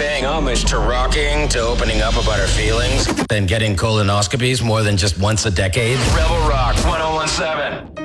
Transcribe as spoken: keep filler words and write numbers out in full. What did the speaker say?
paying homage to rocking, to opening up about our feelings, than getting colonoscopies more than just once a decade. Rebel Rock ten seventeen.